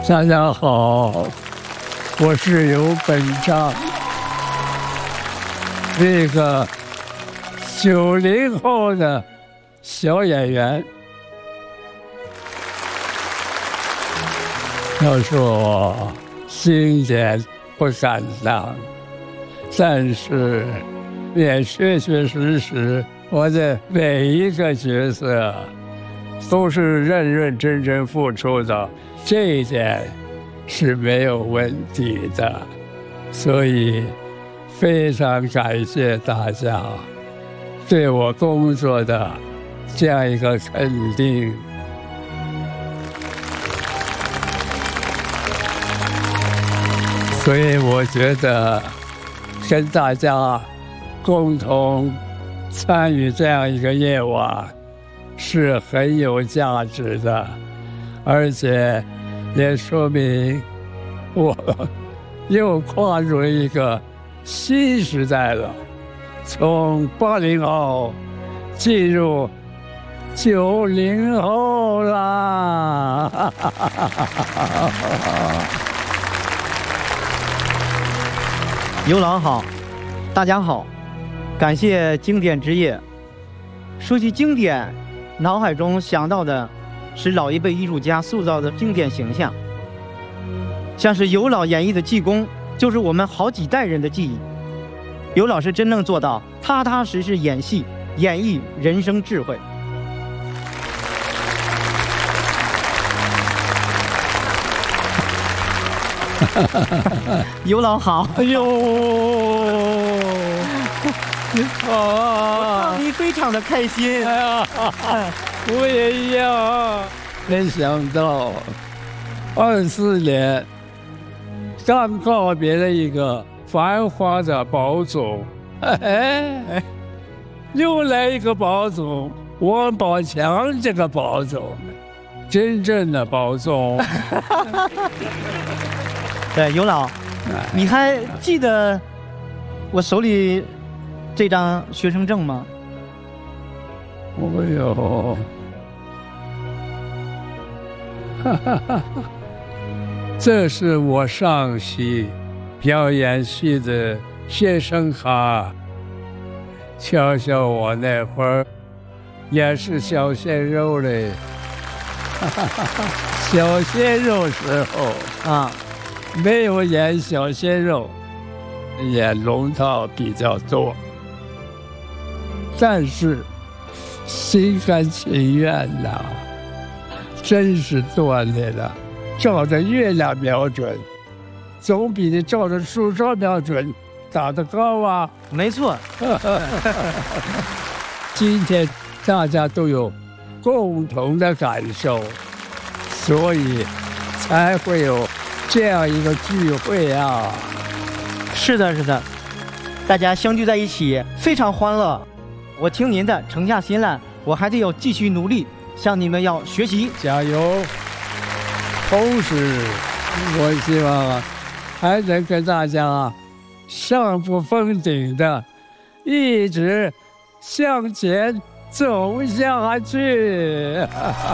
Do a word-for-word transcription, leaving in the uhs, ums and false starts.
大家好，我是游本章，那个九零后的小演员。要说我经典不敢当，但是也确确实实，我的每一个角色都是认认真真付出的，这一点是没有问题的。所以非常感谢大家对我工作的这样一个肯定。所以我觉得跟大家共同参与这样一个夜晚是很有价值的，而且也说明我又跨入一个新时代了，从八零后进入九零后啦。 游老好，大家好，感谢经典之夜。说起经典，脑海中想到的是老一辈艺术家塑造的经典形象，像是游老演绎的济公，就是我们好几代人的记忆。游老是真正做到踏踏实实演戏，演绎人生智慧。游老好， 哎呦，你好啊！ 你非常的开心。 哎呀，我也一样。没想到，二四年刚告别了一个繁华的宝总，哎，又来一个宝总，王宝强这个宝总，真正的宝总。 对，游老，你还记得我手里这张学生证吗？ 哦呦，哈哈哈！这是我上戏表演系的学生卡。瞧瞧我那会儿也是小鲜肉嘞，哈哈哈！小鲜肉时候啊。没有演小鲜肉，演龙套比较多，但是心甘情愿呐，真是锻炼了。照着月亮瞄准，总比你照着树梢瞄准打得高啊！ 没错。 今天大家都有共同的感受，所以才会有这样一个聚会啊！ 是的，是的，大家相聚在一起非常欢乐。我听您的，沉下心来，我还得要继续努力，向你们要学习， 加油！同时，我希望啊，还能跟大家啊，上不封顶的，一直向前走下去。